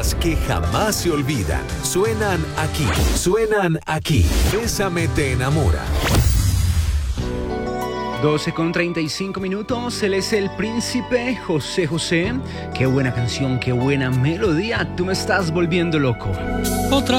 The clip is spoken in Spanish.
baladas que jamás se olvidan. Suenan aquí. Bésame te enamora. 12:35. Él es el príncipe José José. Qué buena canción, qué buena melodía. Tú me estás volviendo loco. Otra